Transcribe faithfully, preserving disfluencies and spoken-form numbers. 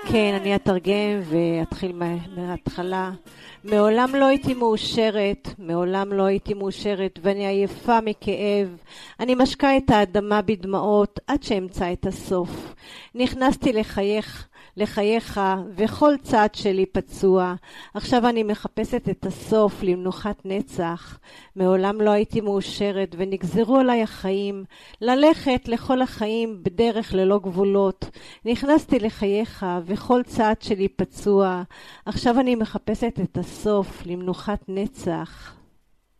כן, אני אתרגם ואתחיל מההתחלה. מעולם לא הייתי מאושרת, מעולם לא הייתי מאושרת, ואני עייפה מכאב. אני משקה את האדמה בדמעות עד שאמצא את הסוף. נכנסתי לחייך, לחייך, וכל צעד שלי פצוע. עכשיו אני מחפשת את הסוף למנוחת נצח. מעולם לא הייתי מאושרת, ונגזרו עליי החיים, ללכת לכל החיים בדרך ללא גבולות. נכנסתי לחייך, וכל צעד שלי פצוע. עכשיו אני מחפשת את הסוף למנוחת נצח.